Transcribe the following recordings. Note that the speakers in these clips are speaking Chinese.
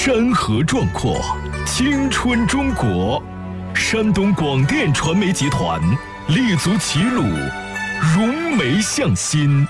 山河壮阔，青春中国。山东广电传媒集团立足齐鲁，融媒向心，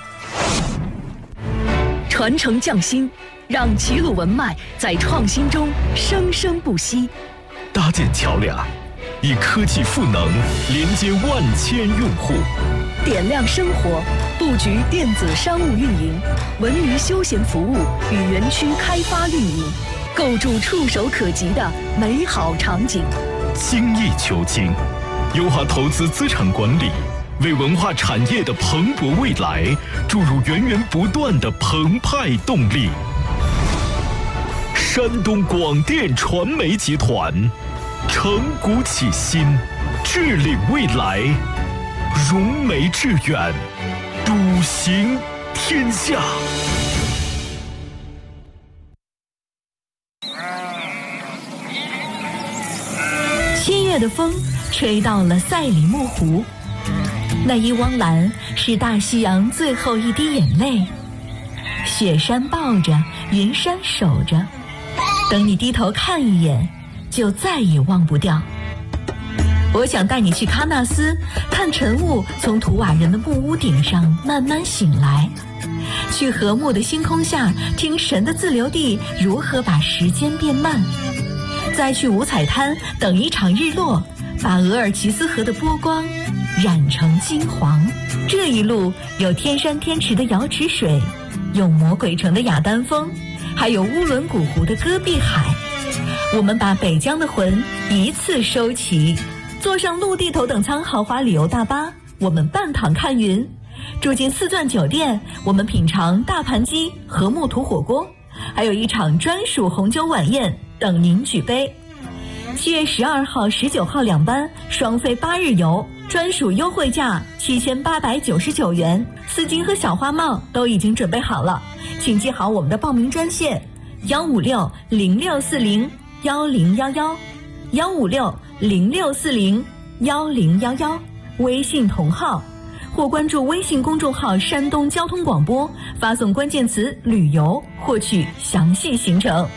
传承匠心，让齐鲁文脉在创新中生生不息。 搭建桥梁，以科技赋能连接万千用户。 点亮生活，布局电子商务运营、文娱休闲服务与园区开发运营，构筑触手可及的美好场景。 精益求精，优化投资资产管理，为文化产业的蓬勃未来注入源源不断的澎湃动力。山东广电传媒集团，承股启新，致力未来，融媒致远，笃行天下。 7月的风吹到了赛里木湖，那一汪蓝是大西洋最后一滴眼泪，雪山抱着，云山守着，等你低头看一眼，就再也忘不掉。我想带你去喀纳斯，看晨雾从图瓦人的木屋顶上慢慢醒来，去和睦的星空下听神的自留地如何把时间变慢，再去五彩滩等一场日落，把额尔齐斯河的波光染成金黄。这一路有天山天池的瑶池水，有魔鬼城的雅丹峰，还有乌伦古湖的戈壁海。我们把北疆的魂一次收齐，坐上陆地头等舱豪华旅游大巴，我们半躺看云；住进4钻酒店，我们品尝大盘鸡和木土火锅，还有一场专属红酒晚宴等您举杯。7月12号、19号2班双飞8日游，专属优惠价7899元，丝巾和小花帽都已经准备好了，请记好我们的报名专线156-0640-1011，156-0640-1011，微信同号，或关注微信公众号山东交通广播，发送关键词旅游获取详细行程。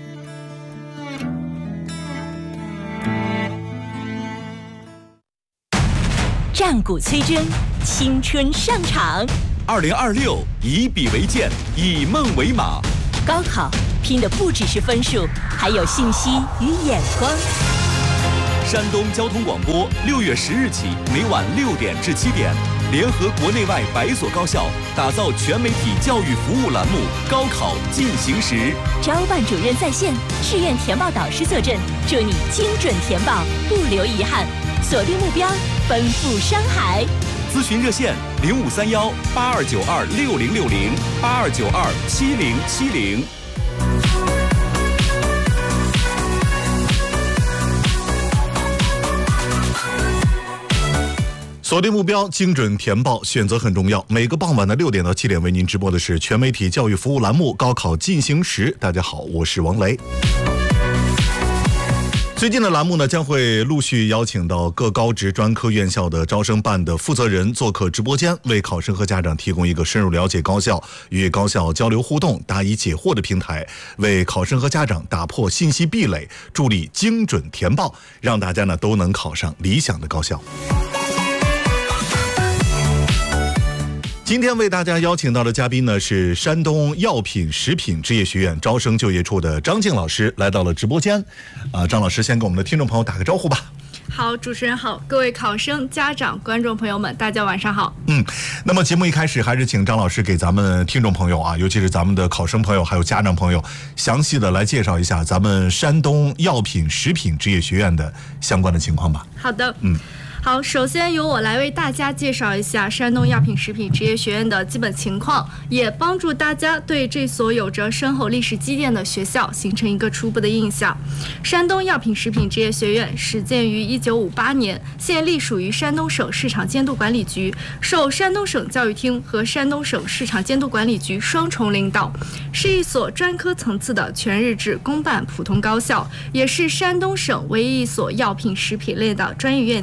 战鼓催真，青春上场。 2026以笔为剑，以梦为马。 高考拼的不只是分数，还有信息与眼光。 山东交通广播6月10日起，每晚6点至7点，联合国内外100所高校，打造全媒体教育服务栏目《高考进行时》。 招办主任在线，志愿填报导师坐镇，祝你精准填报，不留遗憾。锁定目标，奔赴山海。 咨询热线0531-8292-6060，8292-7070。 锁定目标，精准填报，选择很重要。每个傍晚的6点到7点为您直播的是全媒体教育服务栏目《高考进行时》。大家好，我是王雷。最近的栏目呢，将会陆续邀请到各高职专科院校的招生办的负责人做客直播间，为考生和家长提供一个深入了解高校、与高校交流互动、答疑解惑的平台，为考生和家长打破信息壁垒，助力精准填报，让大家呢都能考上理想的高校。今天为大家邀请到的嘉宾呢是山东药品食品职业学院招生就业处的张静老师来到了直播间。张老师先跟我们的听众朋友打个招呼吧。 好，主持人好，各位考生、家长、观众朋友们，大家晚上好。 那么节目一开始还是请张老师给咱们听众朋友啊，尤其是咱们的考生朋友还有家长朋友，详细的来介绍一下咱们山东药品食品职业学院的相关的情况吧。 好的，好，首先由我来为大家介绍一下山东药品食品职业学院的基本情况，也帮助大家对这所有着深厚历史积淀的学校形成一个初步的印象。山东药品食品职业学院始建于1958年，现隶属于山东省市场监督管理局，受山东省教育厅和山东省市场监督管理局双重领导，是一所专科层次的全日制公办普通高校，也是山东省唯一一所药品食品类的专业院校。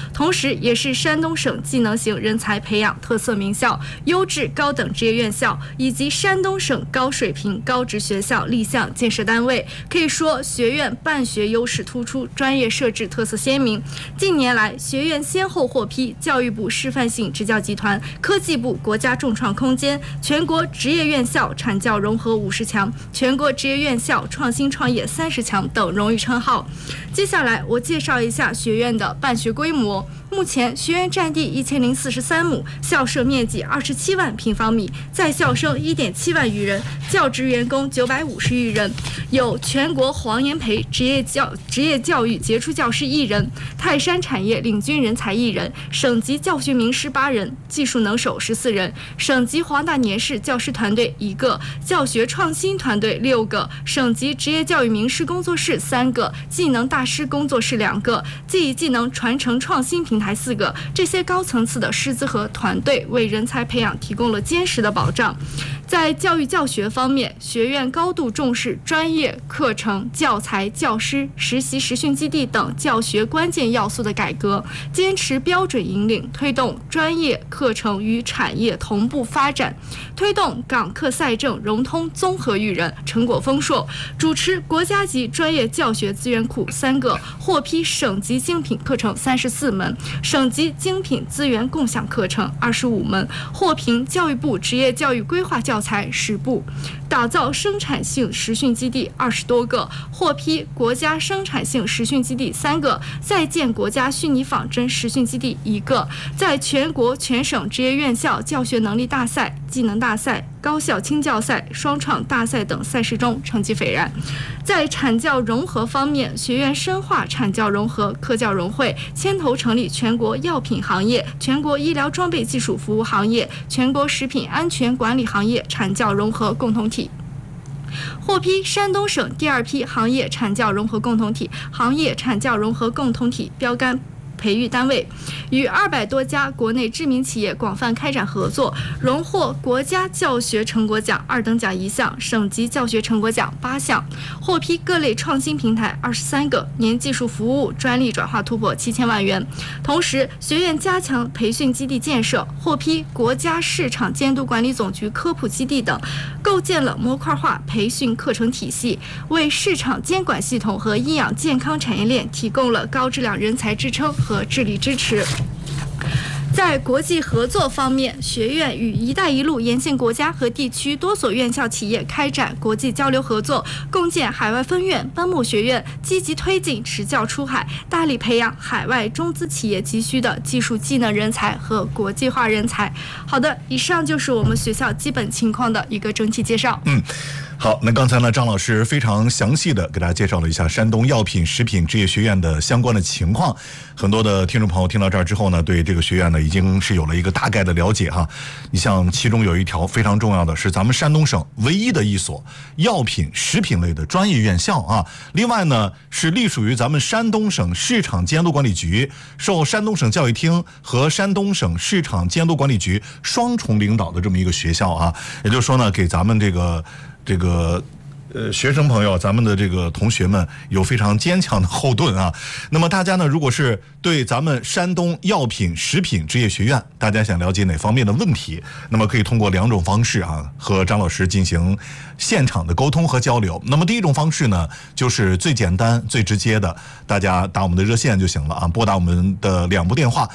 同时也是山东省技能型人才培养特色名校、优质高等职业院校以及山东省高水平高职学校立项建设单位。可以说，学院办学优势突出，专业设置特色鲜明。近年来，学院先后获批教育部示范性职教集团、科技部国家重创空间、全国职业院校产教融合50强、全国职业院校创新创业30强等荣誉称号。接下来我介绍一下学院的办学规模。目前学院占地1043亩，校舍面积27万平方米，在校生1.7万余人，教职员工950余人，有全国黄炎培职业教育杰出教师1人，泰山产业领军人才1人，省级教学名师8人，技术能手14人，省级黄大年式教师团队1个，教学创新团队6个，省级职业教育名师工作室3个，技能大师工作室2个，技艺技能传承创新平台4个。这些高层次的师资和团队为人才培养提供了坚实的保障。在教育教学方面，学院高度重视专业课程、教材、教师、实习实训基地等教学关键要素的改革，坚持标准引领，推动专业课程与产业同步发展，推动岗课赛政融通综合育人，成果丰硕。主持国家级专业教学资源库3个，获批省级精品课程34门，省级精品资源共享课程25门，获评教育部职业教育规划教材10部，打造生产性实训基地20多个，获批国家生产性实训基地3个，在建国家虚拟仿真实训基地1个，在全国全省职业院校教学能力大赛、技能大赛、高校青教赛、双创大赛等赛事中成绩斐然。在产教融合方面，学院深化产教融合、科教融汇，牵头成立全国药品行业、全国医疗装备技术服务行业、全国食品安全管理行业产教融合共同体，获批山东省第2批行业产教融合共同体、行业产教融合共同体标杆培育单位，与200多家国内知名企业广泛开展合作，荣获国家教学成果奖2等奖1项，省级教学成果奖8项，获批各类创新平台23个，年技术服务专利转化突破7000万元。同时，学院加强培训基地建设，获批国家市场监督管理总局科普基地等，构建了模块化培训课程体系，为市场监管系统和医养健康产业链提供了高质量人才支撑和智力支持。在国际合作方面，学院与“一带一路”沿线国家和地区多所院校企业开展国际交流合作，共建海外分院、班木学院，积极推进持教出海，大力培养海外中资企业急需的技术技能人才和国际化人才。好的，以上就是我们学校基本情况的一个整体介绍。 好，那刚才呢，张老师非常详细的给大家介绍了一下山东药品食品职业学院的相关的情况。很多的听众朋友听到这儿之后呢，对这个学院呢已经是有了一个大概的了解哈。你像其中有一条非常重要的是咱们山东省唯一的一所药品食品类的专业院校啊。另外呢，是隶属于咱们山东省市场监督管理局，受山东省教育厅和山东省市场监督管理局双重领导的这么一个学校啊。也就是说呢，给咱们这个学生朋友，咱们的这个同学们有非常坚强的后盾啊。那么大家呢，如果是对咱们山东药品食品职业学院，大家想了解哪方面的问题，那么可以通过2种方式啊，和张老师进行现场的沟通和交流。那么第一种方式呢，就是最简单最直接的，大家打我们的热线就行了啊，拨打我们的2部电话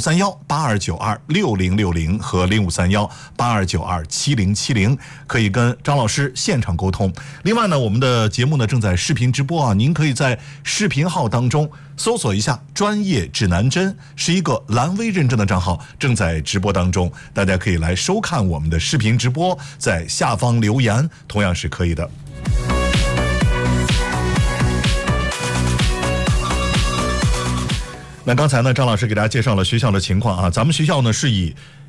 053182926060和053182927070，可以跟张老师现场沟通。另外呢，我们的节目呢正在视频直播啊，您可以在视频号当中搜索一下专业指南针，是一个蓝 V 认证的账号，正在直播当中，大家可以来收看我们的视频直播，在下方留言同样是可以的。那刚才呢，张老师给大家介绍了学校的情况啊，咱们学校呢是以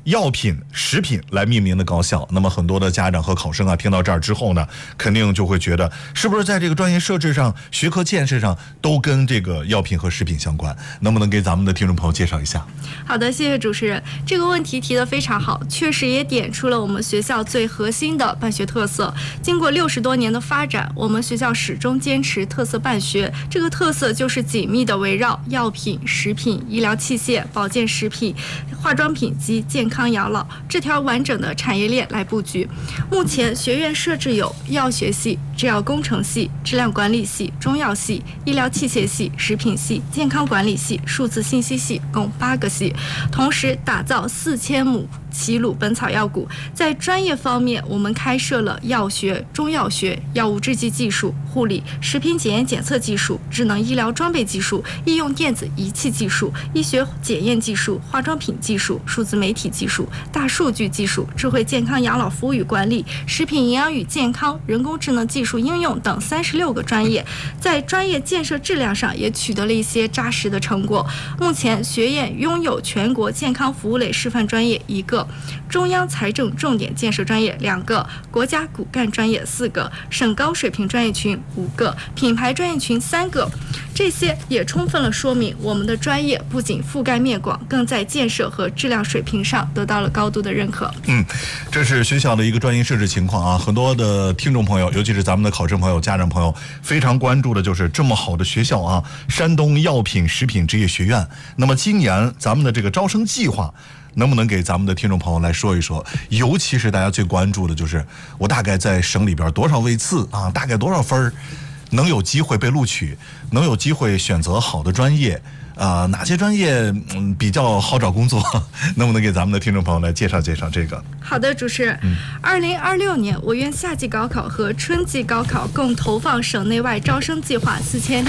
药品、食品来命名的高校。那么很多的家长和考生啊，听到这儿之后呢，肯定就会觉得，是不是在这个专业设置上、学科建设上都跟这个药品和食品相关？能不能给咱们的听众朋友介绍一下？ 好的，谢谢主持人。这个问题提得非常好，确实也点出了我们学校最核心的办学特色。经过60多年的发展，我们学校始终坚持特色办学。这个特色就是紧密地围绕药品、食品、医疗器械、保健食品、化妆品及健康养老这条完整的产业链来布局。目前学院设置有药学系、制药工程系、质量管理系、中药系、医疗器械系、食品系、健康管理系、数字信息系，共8个系，同时打造4000亩齐鲁本草药谷。在专业方面，我们开设了药学、中药学、药物制剂技术、护理、食品检验检测技术、智能医疗装备技术、医用电子仪器技术、医学检验技术、化妆品技术、数字媒体技术、大数据技术、智慧健康养老服务与管理、食品营养与健康、人工智能技术应用等36个专业。在专业建设质量上也取得了一些扎实的成果。目前学院拥有全国健康服务类示范专业1个，中央财政重点建设专业2个，国家骨干专业4个，省高水平专业群5个，品牌专业群3个。这些也充分了说明我们的专业不仅覆盖面广，更在建设和质量水平上得到了高度的认可。 这是学校的一个专业设置情况啊。很多的听众朋友，尤其是咱们的考生朋友、家长朋友，非常关注的就是这么好的学校啊，山东药品食品职业学院。那么今年咱们的这个招生计划，能不能给咱们的听众朋友来说一说？尤其是大家最关注的就是，我大概在省里边多少位次啊，大概多少分能有机会被录取，能有机会选择好的专业。哪些专业比较好找工作？能不能给咱们的听众朋友来介绍介绍这个？ 好的，主持人。2026年，我院夏季高考和春季高考共投放省内外招生计划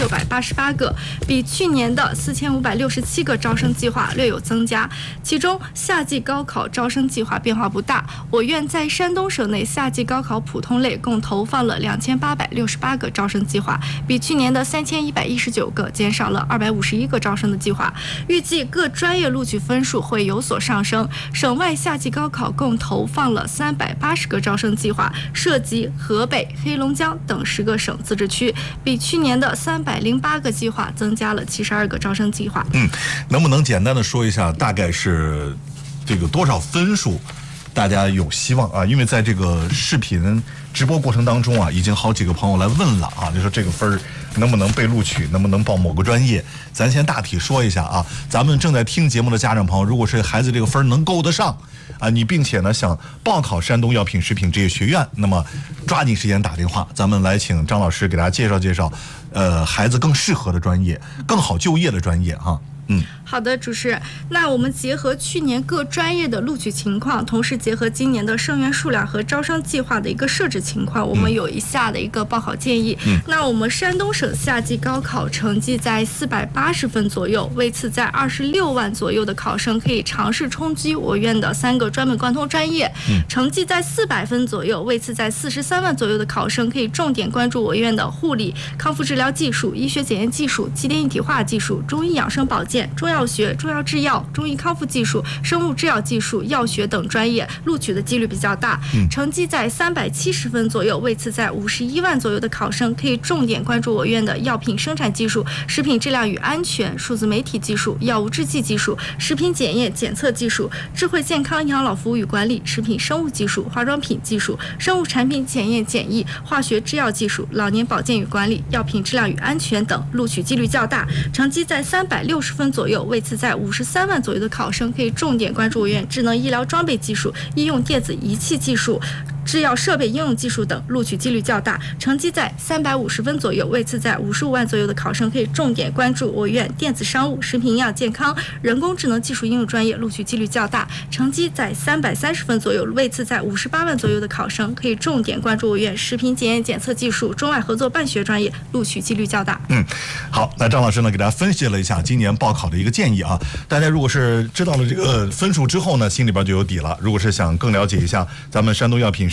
4688个，比去年的4567个招生计划略有增加。其中，夏季高考招生计划变化不大。我院在山东省内夏季高考普通类共投放了2868个招生计划，比去年的3119个减少了251个招生的计划。预计各专业录取分数会有所上升。省外夏季高考共投放了380个招生计划，涉及河北、黑龙江等10个省自治区，比去年的308个计划增加了72个招生计划。 能不能简单的说一下，大概是这个多少分数？大家有希望啊，因为在这个视频直播过程当中啊，已经好几个朋友来问了啊，就说这个分能不能被录取，能不能报某个专业？咱先大体说一下啊，咱们正在听节目的家长朋友，如果是孩子这个分能够得上啊，你并且呢想报考山东药品食品职业学院，那么抓紧时间打电话，咱们来请张老师给大家介绍介绍，孩子更适合的专业，更好就业的专业哈。 好的，主持人。那我们结合去年各专业的录取情况，同时结合今年的生源数量和招生计划的一个设置情况，我们有以下的一个报考建议。那我们山东省夏季高考成绩在480分左右，位次在26万左右的考生可以尝试冲击我院的3个专门贯通专业。成绩在400分左右，位次在43万左右的考生可以重点关注我院的护理、康复治疗技术、医学检验技术、机电一体化技术、中医养生保健、中药学、中药制药、中医康复技术、生物制药技术、药学等专业录取的几率比较大。成绩在370分左右，位次在51万左右的考生可以重点关注我院的药品生产技术、食品质量与安全、数字媒体技术、药物制剂技术、食品检验检测技术、智慧健康养老服务与管理、食品生物技术、化妆品技术、生物产品检验检疫、化学制药技术、老年保健与管理、药品质量与安全等录取几率较大。成绩在360分左右，位次在53万左右的考生可以重点关注我院智能医疗装备技术、医用电子仪器技术、制药设备应用技术等录取几率较大。成绩在350分左右，位次在55万左右的考生可以重点关注我院电子商务、食品营养健康、人工智能技术应用专业，录取几率较大。成绩在330分左右，位次在58万左右的考生可以重点关注我院食品检验检测技术、中外合作办学专业，录取几率较大。 好，那张老师呢给大家分析了一下今年报考的一个建议啊。大家如果是知道了这个分数之后呢，心里边就有底了。如果是想更了解一下咱们山东药品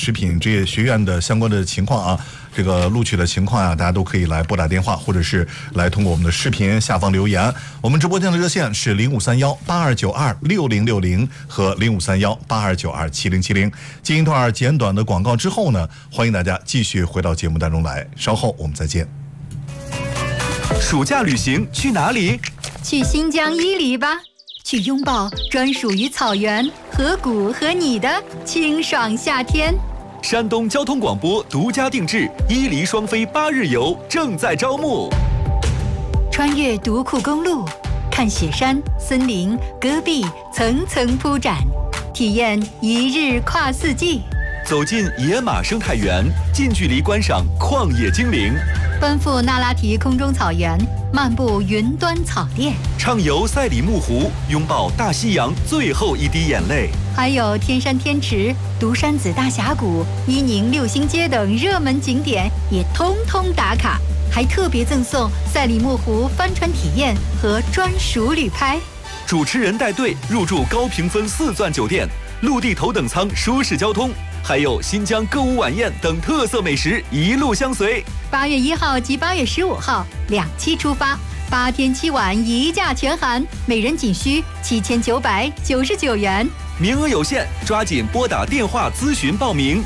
食品职业学院的相关的情况啊，这个录取的情况啊，大家都可以来拨打电话，或者是来通过我们的视频下方留言。我们直播间的热线是053182926060和053182927070。进一段简短的广告之后呢，欢迎大家继续回到节目当中来，稍后我们再见。 暑假旅行去哪里？ 去新疆伊犁吧，去拥抱专属于草原、河谷和你的清爽夏天。 山东交通广播独家定制伊犁双飞8日游正在招募。 穿越独库公路，看雪山、森林、戈壁层层铺展，体验一日跨四季。 走进野马生态园，近距离观赏旷野精灵。 奔赴那拉提空中草原，漫步云端草甸， 畅游赛里木湖，拥抱大西洋最后一滴眼泪。 还有天山天池、独山子大峡谷、伊宁六星街等热门景点也通通打卡，还特别赠送赛里木湖帆船体验和专属旅拍。 主持人带队入住高评分4钻酒店，陆地头等舱舒适交通，还有新疆歌舞晚宴等特色美食一路相随。 8月1号及8月15号2期出发，8天7晚一价全含，每人仅需7999元， 名额有限，抓紧拨打电话咨询报名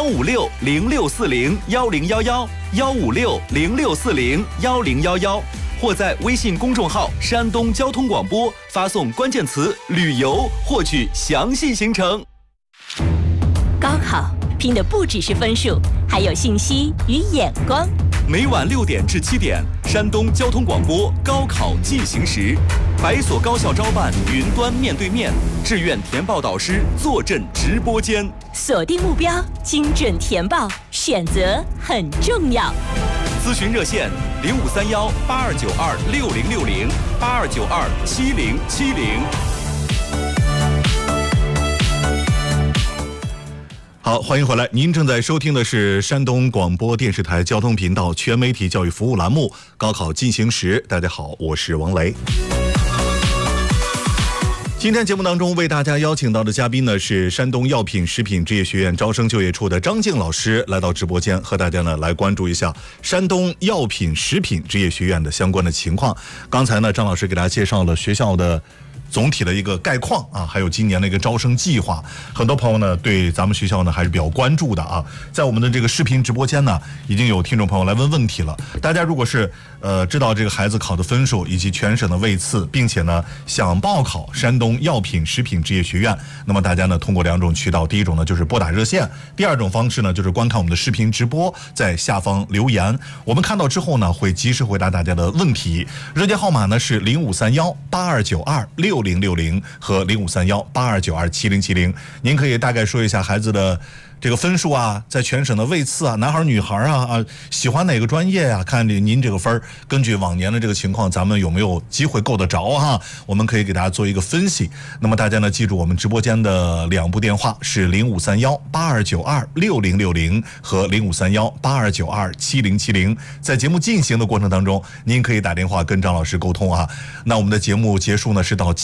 ：15606401011，15606401011，或在微信公众号山东交通广播发送关键词旅游获取详细行程。 高考拼的不只是分数，还有信息与眼光。 每晚6点至7点，山东交通广播高考进行时，百所高校招办云端面对面，志愿填报导师坐镇直播间。 锁定目标，精准填报，选择很重要。 咨询热线053182926060，82927070。 好，欢迎回来！您正在收听的是山东广播电视台交通频道全媒体教育服务栏目《高考进行时》。大家好，我是王雷。今天节目当中为大家邀请到的嘉宾呢是山东药品食品职业学院招生就业处的张静老师，来到直播间和大家呢来关注一下山东药品食品职业学院的相关的情况。刚才呢张老师给大家介绍了学校的总体的一个概况啊，还有今年的一个招生计划，很多朋友呢对咱们学校呢还是比较关注的啊。在我们的这个视频直播间呢，已经有听众朋友来问问题了。大家如果是知道这个孩子考的分数以及全省的位次，并且呢想报考山东药品食品职业学院，那么大家呢通过2种渠道，第一种呢就是拨打热线，第2种方式呢就是观看我们的视频直播，在下方留言，我们看到之后呢会及时回答大家的问题。热线号码呢是053182926060和053182927070。您可以大概说一下孩子的这个分数啊，在全省的位次啊，男孩女孩啊，喜欢哪个专业啊，看您这个分，根据往年的这个情况，咱们有没有机会够得着哈？我们可以给大家做一个分析。那么大家呢记住我们直播间的2部电话是053182926060和053182927070。在节目进行的过程当中，您可以打电话跟张老师沟通啊。那我们的节目结束呢是到7